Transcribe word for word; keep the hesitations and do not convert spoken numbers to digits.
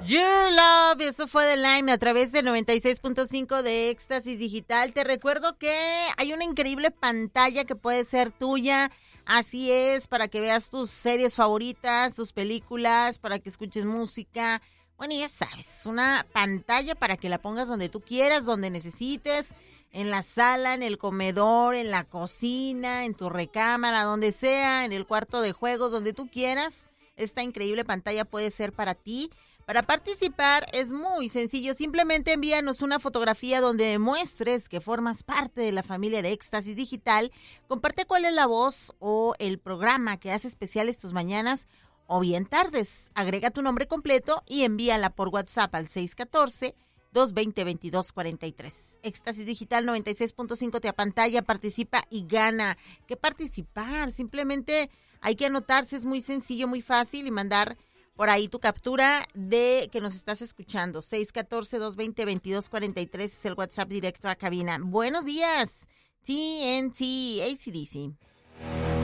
Your Love, eso fue de Lime a través del noventa y seis punto cinco de Éxtasis Digital. Te recuerdo que hay una increíble pantalla que puede ser tuya. Así es, para que veas tus series favoritas, tus películas, para que escuches música. Bueno, ya sabes, una pantalla para que la pongas donde tú quieras, donde necesites, en la sala, en el comedor, en la cocina, en tu recámara, donde sea, en el cuarto de juegos, donde tú quieras. Esta increíble pantalla puede ser para ti. Para participar es muy sencillo, simplemente envíanos una fotografía donde demuestres que formas parte de la familia de Éxtasis Digital. Comparte cuál es la voz o el programa que hace especiales tus mañanas o bien tardes. Agrega tu nombre completo y envíala por WhatsApp al seis uno cuatro, dos dos cero, dos dos cuatro tres. Éxtasis Digital noventa y seis punto cinco te apantalla, participa y gana. ¿Qué participar? Simplemente hay que anotarse, es muy sencillo, muy fácil y mandar por ahí tu captura de que nos estás escuchando. seis uno cuatro, dos dos cero, dos dos cuatro tres es el WhatsApp directo a cabina. Buenos días, T N T, A C D C.